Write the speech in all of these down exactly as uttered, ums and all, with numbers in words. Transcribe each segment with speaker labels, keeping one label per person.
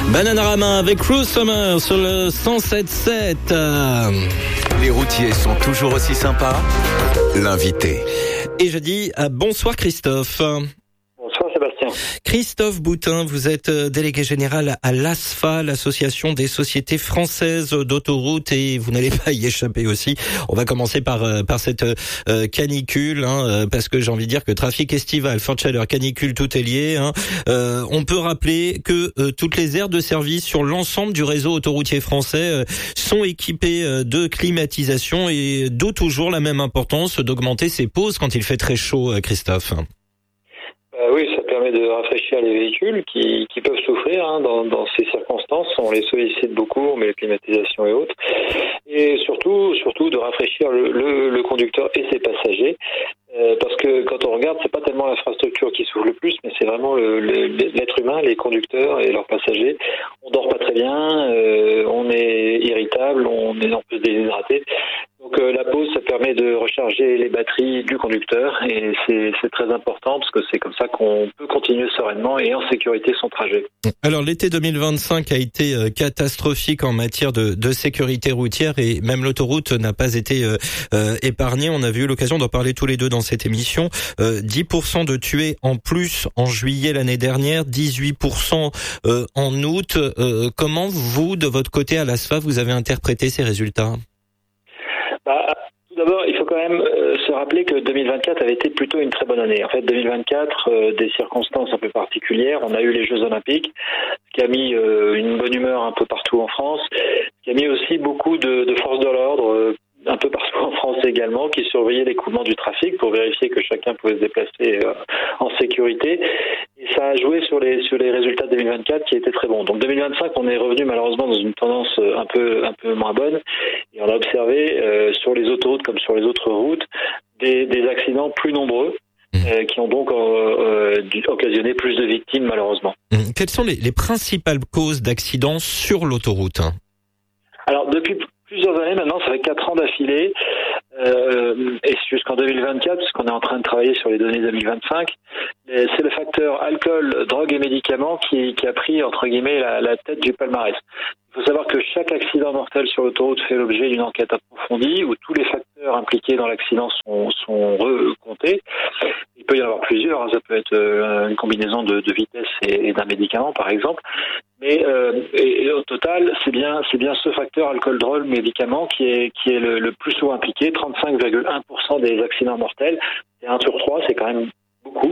Speaker 1: Bananarama avec Cruise Summer sur le cent sept sept. Euh...
Speaker 2: Les routiers sont toujours aussi sympas. L'invité.
Speaker 1: Et je dis euh, bonsoir Christophe.
Speaker 3: Bonsoir Sébastien.
Speaker 1: Christophe Boutin, vous êtes délégué général à l'A S F A, l'association des sociétés françaises d'autoroutes, et vous n'allez pas y échapper aussi. On va commencer par par cette euh, canicule, hein, parce que j'ai envie de dire que trafic estival, forte chaleur, canicule, tout est lié. Hein. Euh, on peut rappeler que euh, toutes les aires de service sur l'ensemble du réseau autoroutier français euh, sont équipées euh, de climatisation, et d'où toujours la même importance d'augmenter ses pauses quand il fait très chaud, euh, Christophe.
Speaker 3: Euh, oui, ça permet de rafraîchir les véhicules qui, qui peuvent souffrir hein, dans, dans ces circonstances. On les sollicite beaucoup, on met la climatisation et autres. Et surtout, surtout de rafraîchir le, le, le conducteur et ses passagers. Euh, parce que quand on regarde, c'est pas tellement l'infrastructure qui souffre le plus, mais c'est vraiment le, le, l'être humain, les conducteurs et leurs passagers. On dort pas très bien, euh, on est irritable, on est on peut se déshydrater. Donc euh, la pause, ça permet de recharger les batteries du conducteur, et c'est, c'est très important parce que c'est comme ça qu'on peut continuer sereinement et en sécurité son trajet.
Speaker 1: Alors l'été deux mille vingt-cinq a été euh, catastrophique en matière de, de sécurité routière, et même l'autoroute n'a pas été euh, euh, épargnée. On a eu l'occasion d'en parler tous les deux dans cette émission. Euh, dix pour cent de tués en plus en juillet l'année dernière, dix-huit pour cent euh, en août. Euh, comment vous, de votre côté à l'A S F A, vous avez interprété ces résultats ?
Speaker 3: Bah, tout d'abord, il faut quand même euh, se rappeler que deux mille vingt-quatre avait été plutôt une très bonne année. En fait, deux mille vingt-quatre, euh, des circonstances un peu particulières. On a eu les Jeux Olympiques, ce qui a mis euh, une bonne humeur un peu partout en France, ce qui a mis aussi beaucoup de, de forces de l'ordre euh, un peu partout en France également, qui surveillaient l'écoulement du trafic pour vérifier que chacun pouvait se déplacer euh, en sécurité. Et ça a joué sur les sur les résultats de deux mille vingt-quatre qui étaient très bons. Donc deux mille vingt-cinq, on est revenu malheureusement dans une tendance un peu un peu moins bonne, et on a observé euh, sur les autoroutes comme sur les autres routes des, des accidents plus nombreux. Euh, qui ont donc euh, euh, occasionné plus de victimes malheureusement.
Speaker 1: Quelles sont les, les principales causes d'accidents sur l'autoroute ?
Speaker 3: Alors depuis plusieurs années maintenant, ça fait quatre ans d'affilée, euh, et jusqu'en deux mille vingt-quatre, parce qu'on est en train de travailler sur les données deux mille vingt-cinq, c'est le facteur alcool, drogue et médicaments qui, qui a pris, entre guillemets, la, la tête du palmarès. Il faut savoir que chaque accident mortel sur l'autoroute fait l'objet d'une enquête approfondie où tous les facteurs impliqués dans l'accident sont, sont recomptés. Il peut y en avoir plusieurs, hein. Ça peut être une combinaison de, de vitesse et, et d'un médicament, par exemple. Mais euh, et, et au total, c'est bien, c'est bien ce facteur alcool, drogue, médicament qui est qui est le, le plus souvent impliqué. trente-cinq virgule un pour cent des accidents mortels, c'est un sur trois, c'est quand même beaucoup.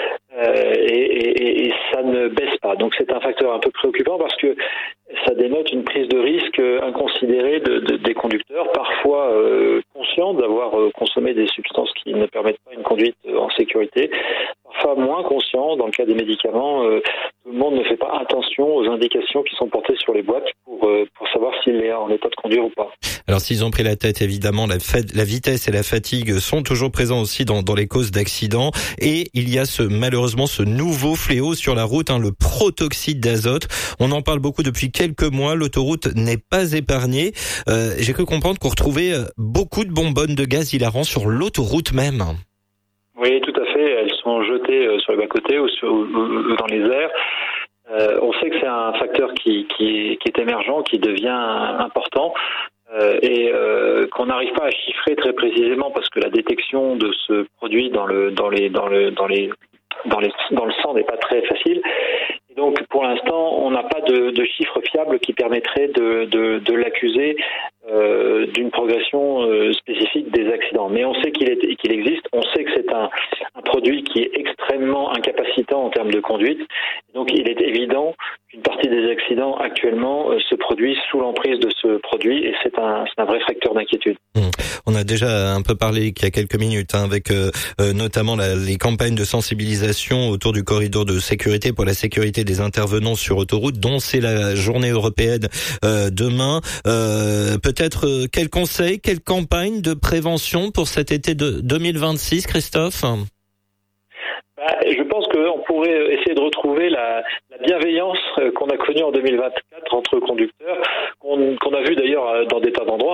Speaker 3: Euh, et, et, et ça ne baisse pas. Donc c'est un facteur un peu préoccupant parce que ça dénote une prise de risque inconsidérée de, de, des conducteurs, parfois euh, conscients d'avoir euh, consommé des substances qui ne permettent pas une conduite en sécurité, parfois moins conscients. Dans le cas des médicaments, euh, tout le monde ne fait pas attention aux indications qui sont portées sur les boîtes pour, euh, pour savoir s'il est en état de conduire ou pas.
Speaker 1: Alors s'ils ont pris la tête, évidemment, la, fa- la vitesse et la fatigue sont toujours présents aussi dans, dans les causes d'accidents, et il y a ce malheureusement ce nouveau fléau sur la route, hein, le protoxyde d'azote. On en parle beaucoup depuis quelques mois, l'autoroute n'est pas épargnée. Euh, j'ai cru comprendre qu'on retrouvait beaucoup de bonbonnes de gaz hilarant sur l'autoroute même.
Speaker 3: Oui, tout à fait. Elles sont jetées sur les bas-côtés ou, sur, ou, ou dans les airs. Euh, on sait que c'est un facteur qui, qui, qui est émergent, qui devient important. Euh, et euh, qu'on n'arrive pas à chiffrer très précisément parce que la détection de ce produit dans le dans les dans le dans les dans les dans le sang n'est pas très facile. Et donc pour l'instant, on n'a pas de, de chiffres fiables qui permettraient de de, de l'accuser euh, d'une progression euh, spécifique des accidents. Mais on sait qu'il est qu'il existe. On sait que c'est un un produit qui est extrêmement incapacitant en termes de conduite. Donc il est évident qu'une partie des accidents actuellement euh, se produit sous l'emprise de ce produit, et c'est un, c'est un vrai facteur d'inquiétude.
Speaker 1: Mmh. On a déjà un peu parlé il y a quelques minutes hein, avec euh, euh, notamment la, les campagnes de sensibilisation autour du corridor de sécurité pour la sécurité des intervenants sur autoroute, dont c'est la journée européenne euh, demain. Euh, peut-être euh, quel conseil, quelle campagne de prévention pour cet été de deux mille vingt-six, Christophe ?
Speaker 3: Bah, je pense qu'on pourrait essayer de retrouver la, la bienveillance qu'on a connue en deux mille vingt-quatre entre conducteurs, qu'on, qu'on a vu d'ailleurs dans des tas d'endroits. Je pense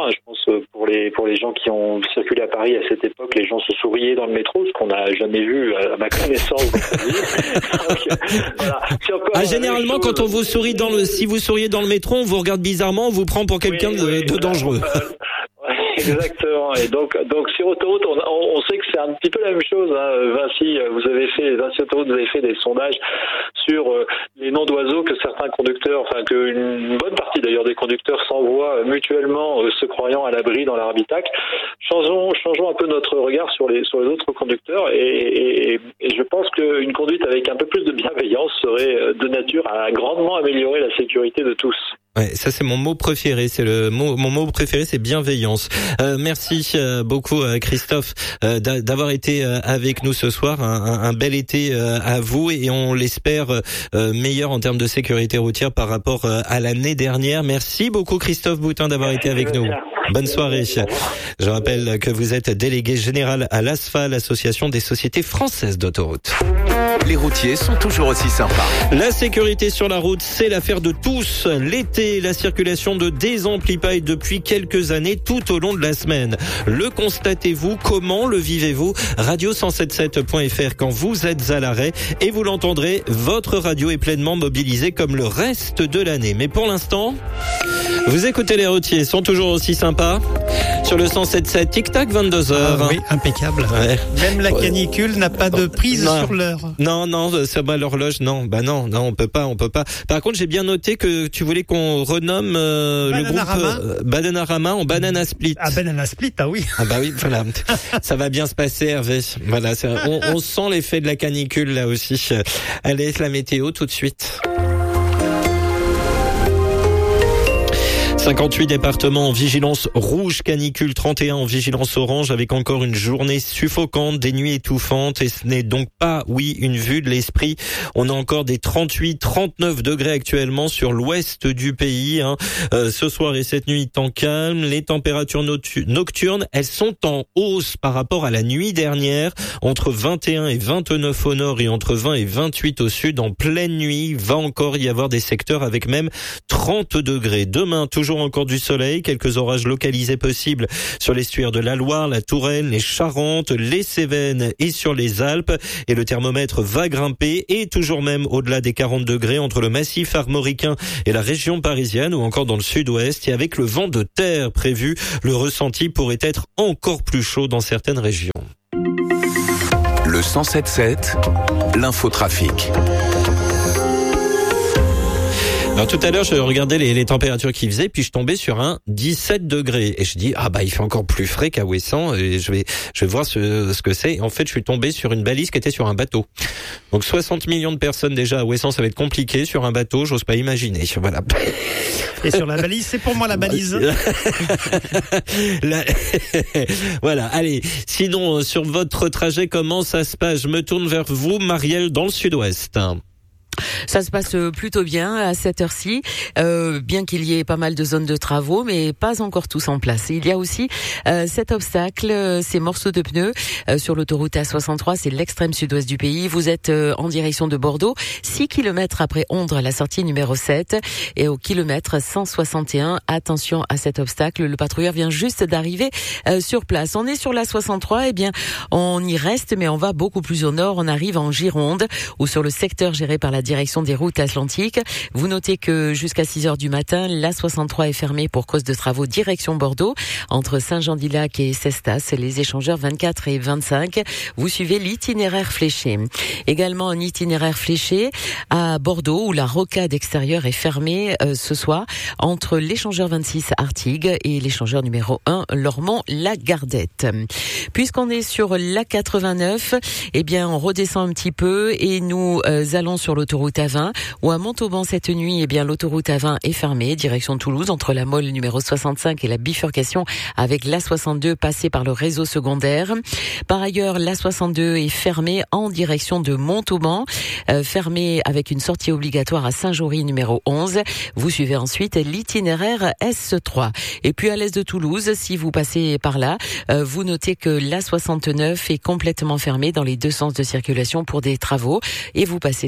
Speaker 3: pour les pour les gens qui ont circulé à Paris à cette époque. Les gens se souriaient dans le métro, ce qu'on n'a jamais vu à ma connaissance. Donc, voilà.
Speaker 1: Ah, généralement, quand on vous sourit dans le, si vous souriez dans le métro, on vous regarde bizarrement, on vous prend pour quelqu'un oui, de, oui, de voilà. dangereux.
Speaker 3: Exactement. Et donc, donc sur autoroute, on, on sait que c'est un petit peu la même chose. Hein. Vinci, vous avez fait, Vinci Autoroute, vous avez fait des sondages sur euh, les noms d'oiseaux que certains conducteurs, enfin qu'une bonne partie d'ailleurs des conducteurs s'envoient mutuellement, euh, se croyant à l'abri dans leur habitacle. Changeons, changeons un peu notre regard sur les sur les autres conducteurs, et, et, et je pense qu'une conduite avec un peu plus de bienveillance serait de nature à grandement améliorer la sécurité de tous.
Speaker 1: Ouais, ça c'est mon mot préféré, c'est le mot, mon mot préféré, c'est bienveillance. Euh, merci euh, beaucoup euh, Christophe euh, d'avoir été euh, avec nous ce soir. Un, un bel été euh, à vous, et on l'espère euh, meilleur en termes de sécurité routière par rapport euh, à l'année dernière. Merci beaucoup Christophe Boutin d'avoir été avec nous. Bonne soirée. Je rappelle que vous êtes délégué général à l'ASFA, l'association des sociétés françaises d'autoroutes.
Speaker 2: Les routiers sont toujours aussi sympas.
Speaker 1: La sécurité sur la route, c'est l'affaire de tous. L'été, la circulation ne désemplit pas depuis quelques années tout au long de la semaine. Le constatez-vous? Comment le vivez-vous? radio cent soixante-dix-sept point f r quand vous êtes à l'arrêt, et vous l'entendrez, votre radio est pleinement mobilisée comme le reste de l'année. Mais pour l'instant, vous écoutez les routiers, sont toujours aussi sympas. Sur le cent soixante-dix-sept, tic-tac, vingt-deux heures.
Speaker 4: Ah oui, impeccable. Ouais. Même la canicule n'a pas de prise
Speaker 1: non.
Speaker 4: sur l'heure.
Speaker 1: Non, non, c'est pas l'horloge, non. Bah non, non, on peut pas, on peut pas. Par contre, j'ai bien noté que tu voulais qu'on renomme euh, le groupe euh, Bananarama en Banana Split.
Speaker 4: Ah, Banana Split, ah oui.
Speaker 1: Ah bah oui, voilà. Ça va bien se passer, Hervé. Voilà, c'est, on, on sent l'effet de la canicule là aussi. Allez, la météo tout de suite. cinquante-huit départements en vigilance rouge canicule, trente et un en vigilance orange, avec encore une journée suffocante, des nuits étouffantes, et ce n'est donc pas, oui, une vue de l'esprit. On a encore des trente-huit, trente-neuf degrés actuellement sur l'ouest du pays. Hein. Euh, ce soir et cette nuit, temps calme. Les températures nocturnes, elles sont en hausse par rapport à la nuit dernière, entre vingt et un et vingt-neuf au nord et entre vingt et vingt-huit au sud. En pleine nuit, va encore y avoir des secteurs avec même trente degrés. Demain, toujours encore du soleil, quelques orages localisés possibles sur l'estuaire de la Loire, la Touraine, les Charentes, les Cévennes et sur les Alpes. Et le thermomètre va grimper, et toujours même au-delà des quarante degrés entre le massif armoricain et la région parisienne, ou encore dans le sud-ouest. Et avec le vent de terre prévu, le ressenti pourrait être encore plus chaud dans certaines régions.
Speaker 2: Le cent soixante-dix-sept, l'infotrafic.
Speaker 1: Alors tout à l'heure, je regardais les, les températures qu'il faisait, puis je tombais sur un dix-sept degrés. Et je dis, ah bah il fait encore plus frais qu'à Ouessant, et je vais je vais voir ce, ce que c'est. En fait, je suis tombé sur une balise qui était sur un bateau. Donc soixante millions de personnes déjà à Ouessant, ça va être compliqué. Sur un bateau, j'ose pas imaginer. Voilà.
Speaker 4: Et sur la balise, c'est pour moi la balise.
Speaker 1: la... Voilà, allez. Sinon, sur votre trajet, comment ça se passe? Je me tourne vers vous, Marielle, dans le sud-ouest.
Speaker 5: Ça se passe plutôt bien à cette heure-ci, euh, bien qu'il y ait pas mal de zones de travaux, mais pas encore tous en place. Il y a aussi euh, cet obstacle, ces morceaux de pneus euh, sur l'autoroute A soixante-trois, c'est l'extrême sud-ouest du pays. Vous êtes euh, en direction de Bordeaux, six kilomètres après Ondres, la sortie numéro sept, et au kilomètre cent soixante et un, attention à cet obstacle, le patrouilleur vient juste d'arriver euh, sur place. On est sur la soixante-trois, eh bien on y reste, mais on va beaucoup plus au nord, on arrive en Gironde, ou sur le secteur géré par la direction des routes atlantiques. Vous notez que jusqu'à six heures du matin, l'A soixante-trois est fermée pour cause de travaux direction Bordeaux, entre Saint-Jean-d'Illac et Cestas, les échangeurs vingt-quatre et vingt-cinq. Vous suivez l'itinéraire fléché. Également un itinéraire fléché à Bordeaux, où la rocade extérieure est fermée euh, ce soir, entre l'échangeur vingt-six Artigues et l'échangeur numéro un Lormont-la-Gardette. Puisqu'on est sur l'A quatre-vingt-neuf, eh bien on redescend un petit peu et nous euh, allons sur l'autoroute A vingt, où à Montauban cette nuit, eh bien l'autoroute A vingt est fermée, direction Toulouse, entre la Mole numéro soixante-cinq et la bifurcation avec l'A soixante-deux passée par le réseau secondaire. Par ailleurs, l'A soixante-deux est fermée en direction de Montauban, euh, fermée avec une sortie obligatoire à Saint-Jory numéro onze. Vous suivez ensuite l'itinéraire S trois. Et puis à l'est de Toulouse, si vous passez par là, euh, vous notez que l'A soixante-neuf est complètement fermée dans les deux sens de circulation pour des travaux, et vous passez là aussi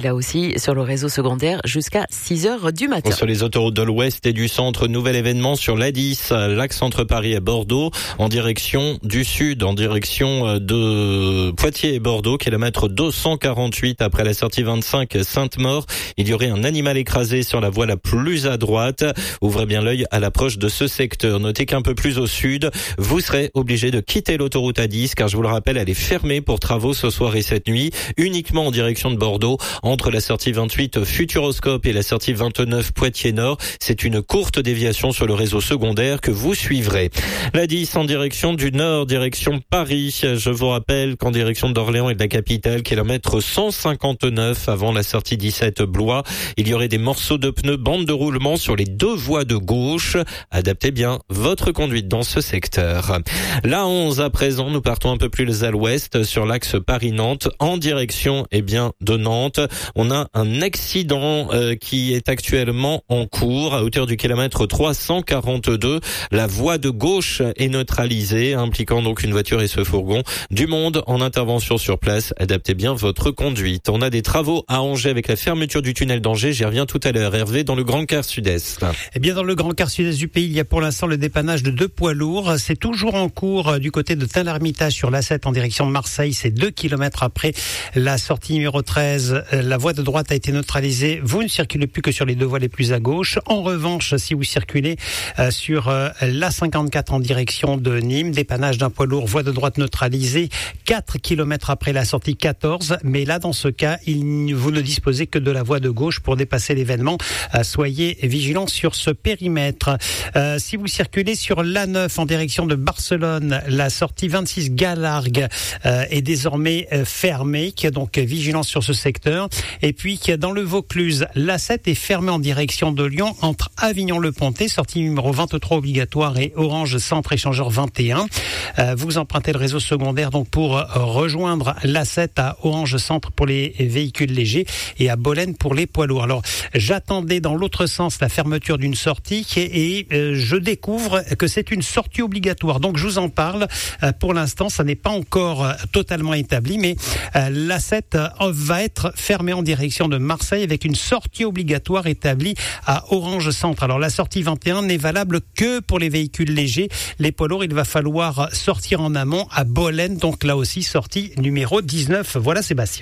Speaker 5: aussi sur le réseau secondaire jusqu'à six heures du matin.
Speaker 1: Sur les autoroutes de l'Ouest et du Centre, nouvel événement sur l'A dix, l'axe entre Paris et Bordeaux, en direction du Sud, en direction de Poitiers et Bordeaux, kilomètre deux cent quarante-huit après la sortie vingt-cinq Sainte-Maure. Il y aurait un animal écrasé sur la voie la plus à droite. Ouvrez bien l'œil à l'approche de ce secteur. Notez qu'un peu plus au sud, vous serez obligé de quitter l'autoroute A dix, car je vous le rappelle, elle est fermée pour travaux ce soir et cette nuit, uniquement en direction de Bordeaux, entre la sortie vingt-huit Futuroscope et la sortie vingt-neuf Poitiers-Nord. C'est une courte déviation sur le réseau secondaire que vous suivrez. La dix en direction du nord, direction Paris. Je vous rappelle qu'en direction d'Orléans et de la capitale, kilomètre cent cinquante-neuf avant la sortie dix-sept Blois, il y aurait des morceaux de pneus, bande de roulement sur les deux voies de gauche. Adaptez bien votre conduite dans ce secteur. La onze à présent, nous partons un peu plus à l'ouest sur l'axe Paris-Nantes en direction eh bien de Nantes. On a un accident euh, qui est actuellement en cours à hauteur du kilomètre trois cent quarante-deux. La voie de gauche est neutralisée, impliquant donc une voiture et ce fourgon. Du monde en intervention sur place. Adaptez bien votre conduite. On a des travaux à Angers avec la fermeture du tunnel d'Angers. J'y reviens tout à l'heure. Hervé, dans le Grand Quart Sud-Est.
Speaker 4: Eh bien, dans le Grand Quart Sud-Est du pays, il y a pour l'instant le dépannage de deux poids lourds. C'est toujours en cours du côté de Tain-l'Hermitage sur l'A sept en direction de Marseille. C'est deux kilomètres après la sortie numéro treize. La voie de droite a été neutralisée. Vous ne circulez plus que sur les deux voies les plus à gauche. En revanche, si vous circulez euh, sur euh, l'A cinquante-quatre en direction de Nîmes, dépannage d'un poids lourd, voie de droite neutralisée, quatre kilomètres après la sortie quatorze. Mais là, dans ce cas, il, vous ne disposez que de la voie de gauche pour dépasser l'événement. Euh, soyez vigilants sur ce périmètre. Euh, si vous circulez sur l'A neuf en direction de Barcelone, la sortie vingt-six Galargue euh, est désormais euh, fermée, donc vigilance sur ce secteur. Et puis dans le Vaucluse, l'A sept est fermée en direction de Lyon entre Avignon-le-Pontet, sortie numéro vingt-trois obligatoire, et Orange Centre Échangeur vingt et un. Euh, vous empruntez le réseau secondaire donc pour euh, rejoindre l'A sept à Orange Centre pour les véhicules légers et à Bolène pour les poids lourds. Alors j'attendais dans l'autre sens la fermeture d'une sortie et, et euh, je découvre que c'est une sortie obligatoire. Donc je vous en parle. Euh, pour l'instant, ça n'est pas encore euh, totalement établi, mais euh, l'A sept euh, va être fermée en direction de Marseille avec une sortie obligatoire établie à Orange Centre. Alors la sortie vingt et un n'est valable que pour les véhicules légers. Les poids lourds, il va falloir sortir en amont à Bolène. Donc là aussi, sortie numéro dix-neuf. Voilà Sébastien.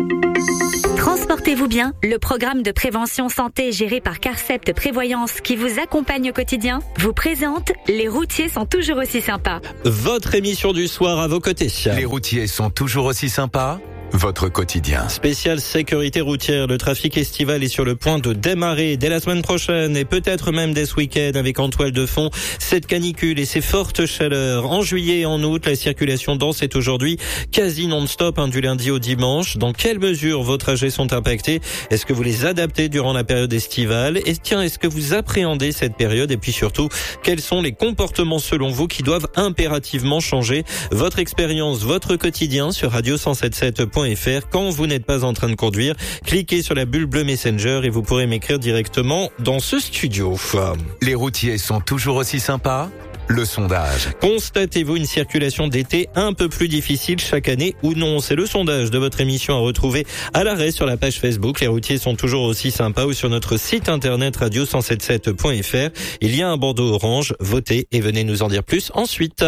Speaker 6: Transportez-vous bien, le programme de prévention santé géré par Carcept Prévoyance qui vous accompagne au quotidien vous présente Les routiers sont toujours aussi sympas.
Speaker 1: Votre émission du soir à vos côtés.
Speaker 2: Les routiers sont toujours aussi sympas. Votre quotidien.
Speaker 1: Spéciale sécurité routière. Le trafic estival est sur le point de démarrer dès la semaine prochaine et peut-être même dès ce week-end avec en toile de fond cette canicule et ces fortes chaleurs. En juillet et en août, la circulation dense est aujourd'hui quasi non-stop hein, du lundi au dimanche. Dans quelle mesure vos trajets sont impactés? Est-ce que vous les adaptez durant la période estivale? Et tiens, est-ce que vous appréhendez cette période? Et puis surtout, quels sont les comportements selon vous qui doivent impérativement changer? Votre expérience, votre quotidien sur radio cent soixante-dix-sept point f r. Quand vous n'êtes pas en train de conduire, cliquez sur la bulle bleue Messenger et vous pourrez m'écrire directement dans ce studio.
Speaker 2: Les routiers sont toujours aussi sympas? Le sondage.
Speaker 1: Constatez-vous une circulation d'été un peu plus difficile chaque année ou non? C'est le sondage de votre émission à retrouver à l'arrêt sur la page Facebook. Les routiers sont toujours aussi sympas ou sur notre site internet radio cent soixante-dix-sept point f r. Il y a un bandeau orange. Votez et venez nous en dire plus ensuite.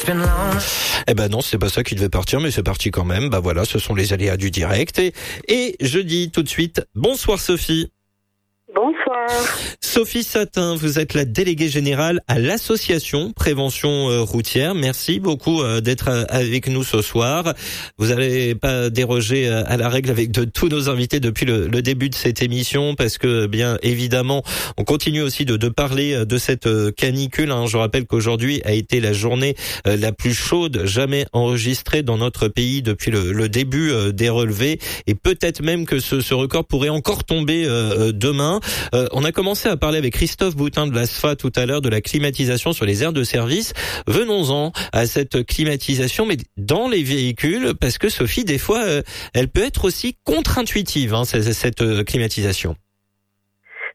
Speaker 1: Eh ben non, c'est pas ça qui devait partir, mais c'est parti quand même. Bah voilà, ce sont les aléas du direct. Et, et je dis tout de suite, bonsoir Sophie.
Speaker 7: Bonsoir.
Speaker 1: Sophie Satin, vous êtes la déléguée générale à l'association Prévention euh, routière. Merci beaucoup euh, d'être euh, avec nous ce soir. Vous n'allez pas déroger euh, à la règle avec de tous nos invités depuis le, le début de cette émission parce que, bien évidemment, on continue aussi de, de parler de cette euh, canicule. Hein. Je rappelle qu'aujourd'hui a été la journée euh, la plus chaude jamais enregistrée dans notre pays depuis le, le début euh, des relevés et peut-être même que ce, ce record pourrait encore tomber euh, demain. Euh, on a commencé à parler avec Christophe Boutin de l'A S F A tout à l'heure de la climatisation sur les aires de service. Venons-en à cette climatisation, mais dans les véhicules, parce que Sophie, des fois, euh, elle peut être aussi contre-intuitive, hein, cette, cette euh, climatisation.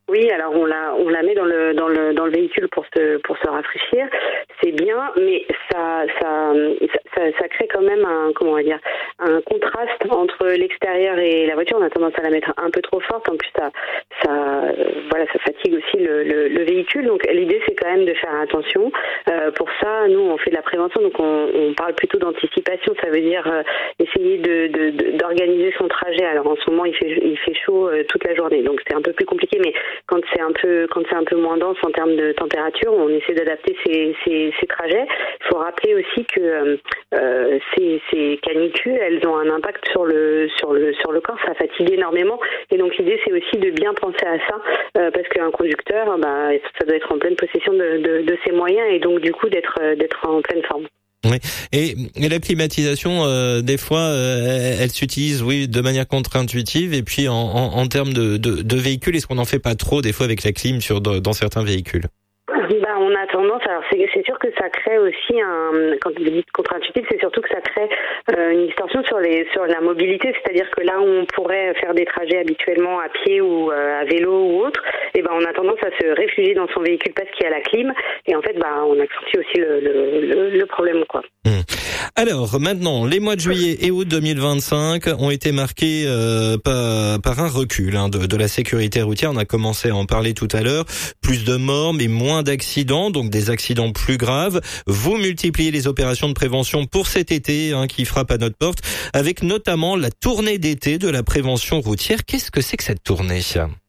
Speaker 7: Oui, alors on la on la met dans le dans le dans le véhicule pour se pour se rafraîchir, c'est bien, mais ça ça ça, ça crée quand même un comment on va dire un contraste entre l'extérieur et la voiture. On a tendance à la mettre un peu trop forte. En plus, ça ça euh, voilà ça fatigue aussi le, le, le véhicule. Donc l'idée c'est quand même de faire attention. Euh, pour ça, nous on fait de la prévention, donc on, on parle plutôt d'anticipation. Ça veut dire euh, essayer de, de, de d'organiser son trajet. Alors en ce moment il fait il fait chaud euh, toute la journée, donc c'est un peu plus compliqué, mais quand c'est un peu quand c'est un peu moins dense en termes de température, on essaie d'adapter ces, ces, ces trajets. Il faut rappeler aussi que euh, ces, ces canicules, elles ont un impact sur le sur le sur le corps, ça fatigue énormément. Et donc l'idée c'est aussi de bien penser à ça, euh, parce qu'un conducteur, bah, ça doit être en pleine possession de, de, de ses moyens et donc du coup d'être d'être en pleine forme.
Speaker 1: Oui. Et, et la climatisation, euh, des fois, euh, elle s'utilise, oui, de manière contre-intuitive. Et puis, en, en, en termes de, de, de véhicules, est-ce qu'on n'en fait pas trop, des fois, avec la clim sur dans certains véhicules?
Speaker 7: Bah, on a tendance, alors c'est, c'est sûr que ça crée aussi un, quand vous dites contre-intuitif, c'est surtout que ça crée euh, une distorsion sur les sur la mobilité, c'est-à-dire que là où on pourrait faire des trajets habituellement à pied ou euh, à vélo ou autre, et ben on a tendance à se réfugier dans son véhicule parce qu'il y a la clim, et en fait bah on accentue aussi le le, le, le problème quoi.
Speaker 1: Mmh. Alors maintenant, les mois de juillet et août deux mille vingt-cinq ont été marqués euh, par, par un recul hein, de, de la sécurité routière. On a commencé à en parler tout à l'heure. Plus de morts, mais moins d'accidents, donc des accidents plus graves. Vous multipliez les opérations de prévention pour cet été hein, qui frappe à notre porte, avec notamment la tournée d'été de la prévention routière. Qu'est-ce que c'est que cette tournée ?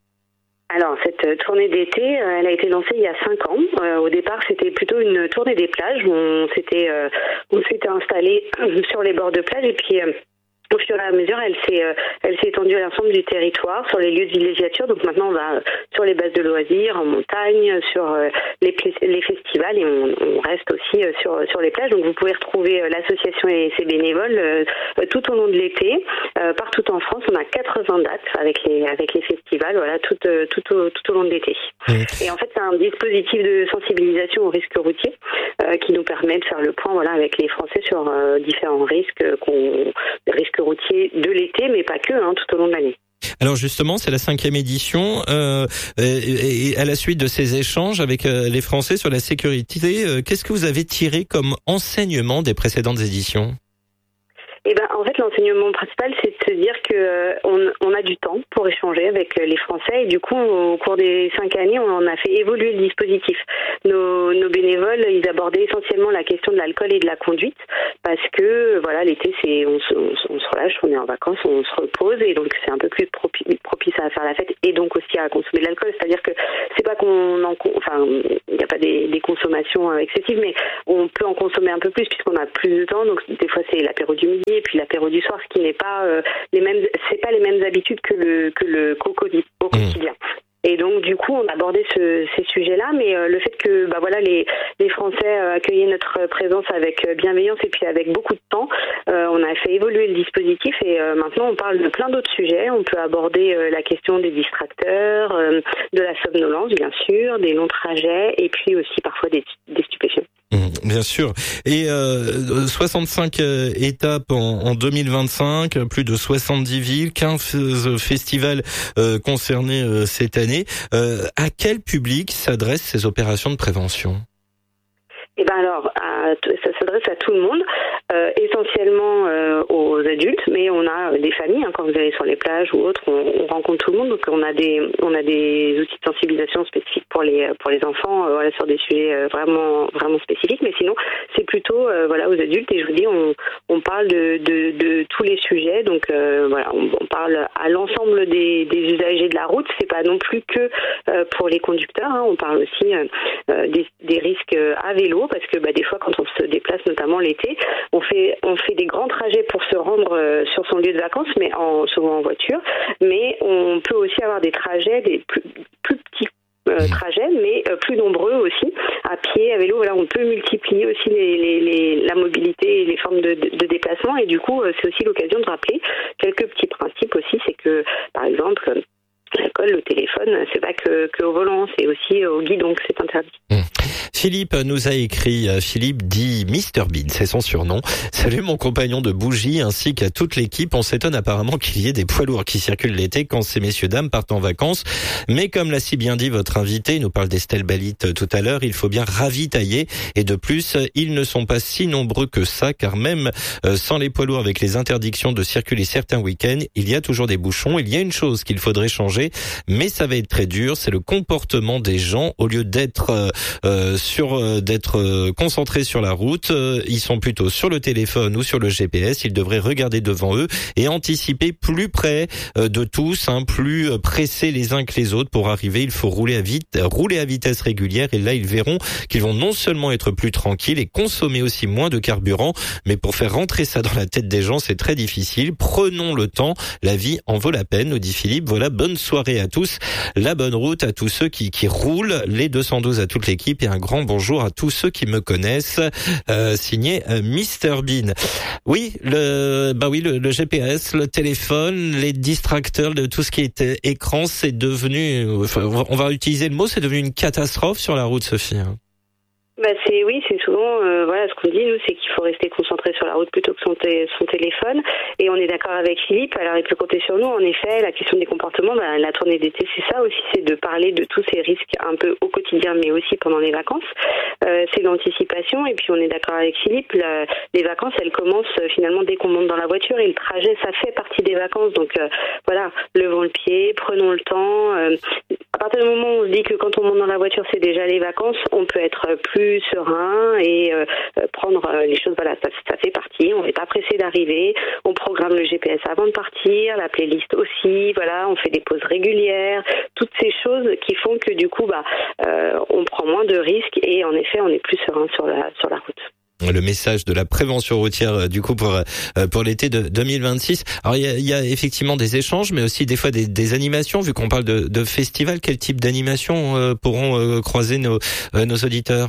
Speaker 7: Alors, cette tournée d'été, elle a été lancée il y a cinq ans. Euh, au départ, c'était plutôt une tournée des plages où on s'était, euh, on s'était installé sur les bords de plage et puis... Euh, Au fur et à mesure, elle s'est, euh, elle s'est étendue à l'ensemble du territoire, sur les lieux de villégiature. Donc maintenant, on va sur les bases de loisirs, en montagne, sur euh, les, les festivals et on, on reste aussi euh, sur sur les plages. Donc vous pouvez retrouver euh, l'association et ses bénévoles euh, tout au long de l'été, euh, partout en France. On a quatre-vingts dates avec les avec les festivals, voilà, tout euh, tout au tout au long de l'été. Mmh. Et en fait, c'est un dispositif de sensibilisation aux risques routiers euh, qui nous permet de faire le point, voilà, avec les Français sur euh, différents risques qu'on risques routier de l'été, mais pas que, hein, tout au long de l'année.
Speaker 1: Alors justement, c'est la cinquième édition euh, et, et à la suite de ces échanges avec euh, les Français sur la sécurité, euh, qu'est-ce que vous avez tiré comme enseignement des précédentes éditions ?
Speaker 7: Eh ben, en fait, l'enseignement principal, c'est de se dire que euh, on, on a du temps pour échanger avec les Français et du coup, au cours des cinq années, on en a fait évoluer le dispositif. Nos, nos bénévoles, ils abordaient essentiellement la question de l'alcool et de la conduite parce que, voilà, l'été, c'est on se, on, on se relâche, on est en vacances, on se repose et donc c'est un peu plus propice, propice à faire la fête et donc aussi à consommer de l'alcool. C'est-à-dire que c'est pas qu'on en, enfin, il n'y a pas des, des consommations excessives, mais on peut en consommer un peu plus puisqu'on a plus de temps. Donc des fois, c'est l'apéro du midi et puis l'apéro du soir, ce qui n'est pas euh, les mêmes, c'est pas les mêmes habitudes que le que le coco au quotidien. Et donc du coup, on a abordé ce, ces sujets-là, mais euh, le fait que bah voilà les les Français euh, accueillaient notre présence avec bienveillance et puis avec beaucoup de temps, euh, on a fait évoluer le dispositif et euh, maintenant on parle de plein d'autres sujets. On peut aborder euh, la question des distracteurs, euh, de la somnolence bien sûr, des longs trajets et puis aussi parfois des, des stupéfiants.
Speaker 1: Mmh, bien sûr. Et euh, soixante-cinq euh, étapes en, en deux mille vingt-cinq, plus de soixante-dix villes, quinze festivals euh, concernés euh, cette année. Euh, à quel public s'adressent ces opérations de prévention ?
Speaker 7: Eh ben alors, à, ça s'adresse à tout le monde, euh, essentiellement euh, aux adultes, mais on a des familles. Hein, quand vous allez sur les plages ou autres, on, on rencontre tout le monde. Donc on a des on a des outils de sensibilisation spécifiques pour les pour les enfants, euh, voilà, sur des sujets euh, vraiment vraiment spécifiques. Mais sinon, c'est plutôt euh, voilà aux adultes. Et je vous dis, on on parle de de, de tous les sujets. Donc euh, voilà, on, on parle à l'ensemble des, des usagers de la route. C'est pas non plus que euh, pour les conducteurs. Hein, on parle aussi euh, des, des risques à vélo. Parce que bah, des fois, quand on se déplace, notamment l'été, on fait on fait des grands trajets pour se rendre euh, sur son lieu de vacances, mais en, souvent en voiture. Mais on peut aussi avoir des trajets, des plus, plus petits euh, trajets, mais euh, plus nombreux aussi, à pied, à vélo. Voilà, on peut multiplier aussi les, les, les, la mobilité et les formes de, de, de déplacement. Et du coup, euh, c'est aussi l'occasion de rappeler quelques petits principes aussi. C'est que, par exemple, l'alcool, le téléphone, c'est pas que, que au volant, c'est aussi au guidon que c'est interdit.
Speaker 1: Mmh. Philippe nous a écrit, Philippe dit mister Bean, c'est son surnom. Salut mon compagnon de bougie ainsi qu'à toute l'équipe. On s'étonne apparemment qu'il y ait des poids lourds qui circulent l'été quand ces messieurs dames partent en vacances. Mais comme l'a si bien dit votre invité, il nous parle d'Estelle Balit tout à l'heure, il faut bien ravitailler. Et de plus, ils ne sont pas si nombreux que ça, car même sans les poids lourds, avec les interdictions de circuler certains week-ends, il y a toujours des bouchons. Il y a une chose qu'il faudrait changer, mais ça va être très dur, c'est le comportement des gens. Au lieu d'être euh, sur euh, d'être euh, concentrés sur la route, euh, ils sont plutôt sur le téléphone ou sur le G P S. Ils devraient regarder devant eux et anticiper plus près euh, de tous, hein, plus euh, pressés les uns que les autres. Pour arriver, il faut rouler à vite, rouler à vitesse régulière, et là ils verront qu'ils vont non seulement être plus tranquilles et consommer aussi moins de carburant, mais pour faire rentrer ça dans la tête des gens, c'est très difficile. Prenons le temps, la vie en vaut la peine, nous dit Philippe. Voilà, bonne soirée à tous, la bonne route à tous ceux qui, qui roulent, les deux cent douze à toute l'équipe, et un grand bonjour à tous ceux qui me connaissent. Euh, signé euh, mister Bean. Oui, le bah oui, le, le G P S, le téléphone, les distracteurs, de tout ce qui est écran, c'est devenu, enfin, on va utiliser le mot, c'est devenu une catastrophe sur la route, Sophie.
Speaker 7: Bah c'est oui, c'est souvent euh, voilà ce qu'on dit nous, c'est qu'il faut rester concentré sur la route plutôt que son, t- son téléphone. Et on est d'accord avec Philippe. Alors il peut compter sur nous. En effet, la question des comportements, bah, la tournée d'été, c'est ça aussi, c'est de parler de tous ces risques un peu au quotidien, mais aussi pendant les vacances. Euh, c'est l'anticipation. Et puis on est d'accord avec Philippe. La, les vacances, elles commencent euh, finalement dès qu'on monte dans la voiture, et le trajet, ça fait partie des vacances. Donc euh, voilà, levons le pied, prenons le temps. Euh, à partir du moment où on se dit que quand on monte dans la voiture, c'est déjà les vacances, on peut être plus serein et euh, prendre euh, les choses, voilà, ça, ça fait partie, on n'est pas pressé d'arriver, on programme le G P S avant de partir, la playlist aussi, voilà, on fait des pauses régulières, toutes ces choses qui font que du coup, bah, euh, on prend moins de risques et en effet, on est plus serein sur la, sur la route.
Speaker 1: Le message de la prévention routière du coup pour pour l'été de deux mille vingt-six. Alors il y a, il y a effectivement des échanges, mais aussi des fois des, des animations. Vu qu'on parle de, de festival, quel type d'animation euh, pourront euh, croiser nos euh, nos auditeurs?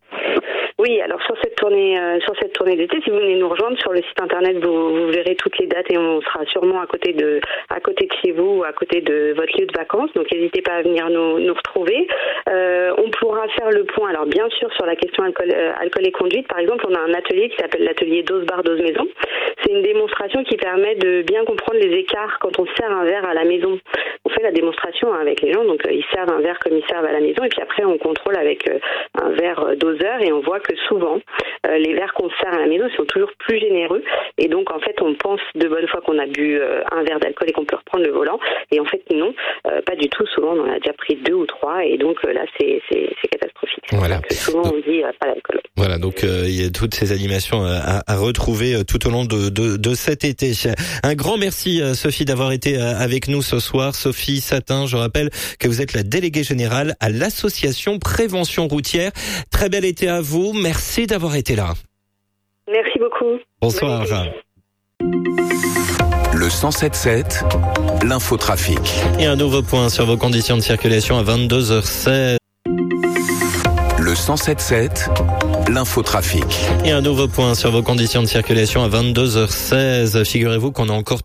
Speaker 7: Oui, alors sur cette tournée, euh, sur cette tournée d'été, si vous venez nous rejoindre sur le site internet, vous, vous verrez toutes les dates et on sera sûrement à côté de, à côté de chez vous, ou à côté de votre lieu de vacances. Donc n'hésitez pas à venir nous, nous retrouver. Euh, on pourra faire le point. Alors bien sûr sur la question alcool, euh, alcool et conduite, par exemple, on a un atelier qui s'appelle l'atelier dose bar dose maison. C'est une démonstration qui permet de bien comprendre les écarts quand on sert un verre à la maison. On fait la démonstration avec les gens, donc euh, ils servent un verre comme ils servent à la maison, et puis après on contrôle avec euh, un verre doseur, et on voit que souvent euh, les verres qu'on sert à la maison sont toujours plus généreux, et donc en fait on pense de bonne foi qu'on a bu euh, un verre d'alcool et qu'on peut reprendre le volant, et en fait non, euh, pas du tout. Souvent on en a déjà pris deux ou trois, et donc euh, là c'est, c'est, c'est catastrophique.
Speaker 1: Voilà.
Speaker 7: Donc, souvent on dit euh, pas d'alcool.
Speaker 1: Voilà, donc euh, il y a toutes ces animations à, à retrouver tout au long de, de, de cet été. Un grand merci Sophie d'avoir été avec nous ce soir. Sophie Satin, je rappelle que vous êtes la déléguée générale à l'association Prévention Routière. Très bel été à vous, merci d'avoir été là.
Speaker 7: Merci beaucoup.
Speaker 1: Bonsoir.
Speaker 2: Le cent sept sept, l'infotrafic.
Speaker 1: Et un nouveau point sur vos conditions de circulation à vingt-deux heures seize.
Speaker 2: Le cent sept sept, l'infotrafic.
Speaker 1: Et un nouveau point sur vos conditions de circulation à vingt-deux heures seize. Figurez-vous qu'on a encore